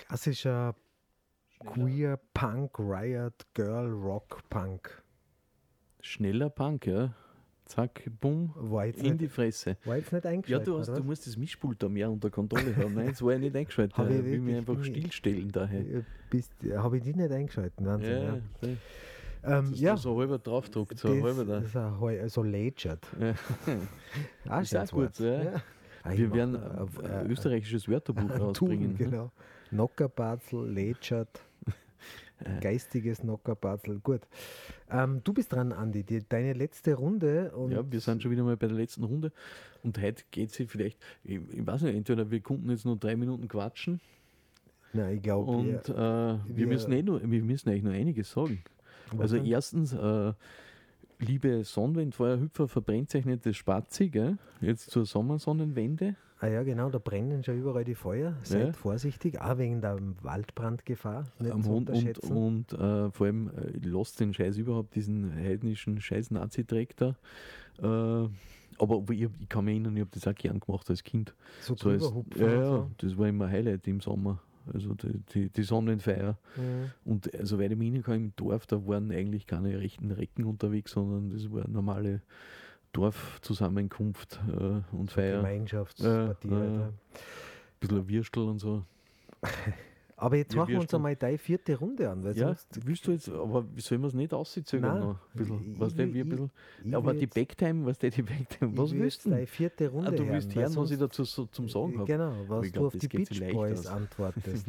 Klassischer Queer Punk, Riot, Girl, Rock, Punk. Schneller Punk, ja. Zack, bumm, War jetzt in nicht, die Fresse. war jetzt nicht Ja, eingeschaltet, du oder? musst das Mischpult da mehr unter Kontrolle haben. Nein, das war ja nicht eingeschaltet. Hab ich Ich will mich wirklich einfach nie. stillstellen daher. Habe ich die nicht eingeschaltet? Wahnsinn, Ja, ja. das ist Ja, so halber draufgedruckt, so halber da. das ist so lätschert. Ja. Ah, Ist auch schönes gut, Wort. ja. Ah, ich Wir mach werden da ein österreichisches Wörterbuch Tun, rausbringen. genau. Nockerbatzel, lätschert, geistiges Nockerbatzel. Gut. Du bist dran, Andi. Deine letzte Runde. Und Ja, wir sind schon wieder mal bei der letzten Runde und heute geht sie vielleicht, ich weiß nicht, entweder wir konnten jetzt nur 3 Minuten quatschen na, ich glaube, und wir müssen eigentlich noch einiges sagen. Also denn? erstens, liebe Sonnenwendfeuerhüpfer, verbrennt euch nicht das Spazi, gell? Jetzt zur Sommersonnenwende. Ja, genau, da brennen schon überall die Feuer. Seid Ja. vorsichtig, auch wegen der Waldbrandgefahr. Nicht Am zu Hund unterschätzen. und vor allem lasst den Scheiß überhaupt, diesen heidnischen Scheiß Nazi-Dreck da. Aber ich kann mich erinnern, ich habe das auch gern gemacht als Kind. So So als, drüber hupfen ja, und ja, so. das war immer ein Highlight im Sommer. Also die Sonnenfeier. Mhm. Und soweit ich mich erinnern kann, im Dorf, da waren eigentlich keine rechten Recken unterwegs, sondern das war eine normale Dorfzusammenkunft und Feier. Gemeinschaftspartie. Ein bisschen ein Würstel und so. Aber jetzt Ja, machen wir uns Würstel. einmal deine 4. Runde an. Weil Ja, sonst, willst du jetzt, aber sollen wir es nicht auszögern Nein, noch? Ein bisschen, ich was will- wie ein bisschen, ich aber will die jetzt- Backtime, was die Backtime, was ich will willst jetzt du? deine 4. Runde Ah, du hören, willst weil hören, was ich sonst- dazu zum Sagen habe. Genau, was Ich du glaub, auf das die geht sich Beach leicht Boys aus. antwortest.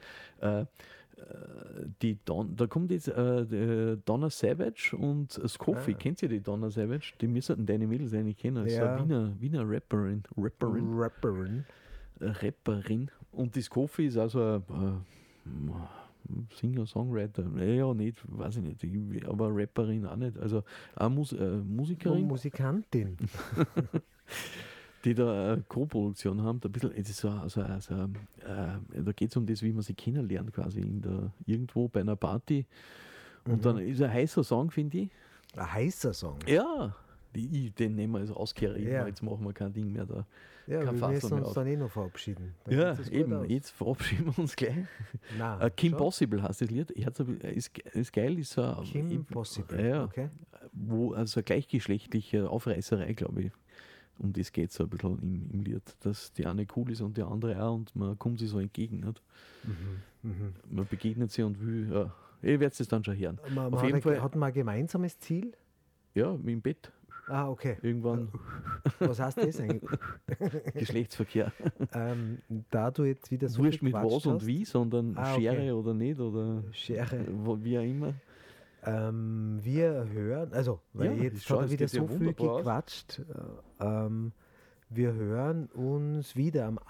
Da kommt jetzt Donna Savage und Scoffy. Ah. Kennt ihr die Donna Savage? Die müssten deine Mädels eigentlich kennen. So Ja. eine Wiener Rapperin. Rapperin. Rapperin. Und die Scoffy ist also ein Singer, Songwriter. Ja, nicht, weiß ich nicht. Aber Rapperin auch nicht. Also eine Musikerin, Musikantin. die da eine Co-Produktion haben. Da, ein bisschen, es ist da geht es um das, wie man sie kennenlernt, quasi irgendwo bei einer Party. Und dann ist ein heißer Song, finde ich. Ein heißer Song. Ja, den nehmen wir als Auskehrer. Ja. Jetzt machen wir kein Ding mehr da. Ja, kein wir Fassel müssen mehr uns auf. dann noch verabschieden. Dann Ja, geht es gut eben. aus. Jetzt verabschieden wir uns gleich. Nein, Kim schon? Possible heißt das Lied. Ist geil, ist so Kim Possible, Ja, okay. also eine gleichgeschlechtliche Aufreißerei, glaube ich. Um das geht es so ein bisschen im Lied. Dass die eine cool ist und die andere auch und man kommt sich so entgegen. Nicht? Man begegnet sie und will, ja. Ihr werdet es dann schon hören. Man Auf hat, jeden Fall, hat man ein gemeinsames Ziel? ja, im Bett. Ah, okay. Irgendwann Was heißt das eigentlich? Geschlechtsverkehr. Da du jetzt wieder so Wurscht viel mit was gequatscht und hast, wie, sondern Ah, okay. Schere oder nicht oder Schere. wie auch immer. Wir hören, also, weil Ja, jetzt schau, hat er das wieder geht ja so viel wunderbar aus. gequatscht. Wir hören uns wieder am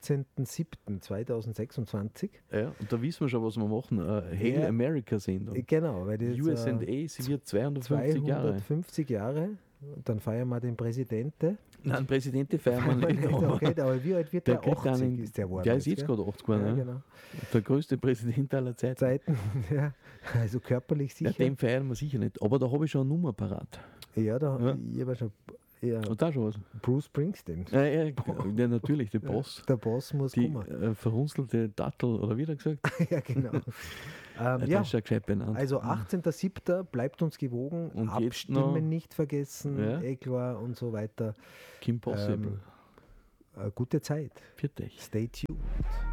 18.07.2026. Ja, und da wissen wir schon, was wir machen. Hail Ja. America Sendung. Genau, weil das USA, sie wird 250 Jahre. 250 Jahre. Und dann feiern wir den Präsidenten. Nein, Präsidenten feiern wir nicht. Okay, aber wie alt wird der? kriegt 80 einen, ist der geworden. der ist jetzt, jetzt gell? gerade 80 geworden. Ja, Ja, genau. Der größte Präsident aller Zeiten. Zeiten, ja. Also körperlich Ja, sicher. den feiern wir sicher nicht. Aber da habe ich schon eine Nummer parat. Ja, Ja. ich habe schon. Ja, Und da schon was. Bruce Springsteen. Ja, natürlich, der Boss. Der Boss muss Die kommen. verhunzelte Dattel, oder wie hat er gesagt? Ja, genau. Der Ja, ist ja gescheit benannt. also 18.07. bleibt uns gewogen. Und jetzt Abstimmen noch- nicht vergessen, Ja. klar und so weiter. Kim Possible. Gute Zeit. Für dich. Stay tuned.